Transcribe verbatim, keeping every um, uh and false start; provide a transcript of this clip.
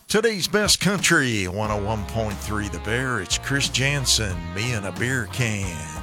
Today's best country, one oh one point three The Bear. It's Chris Jansen, me and a beer can.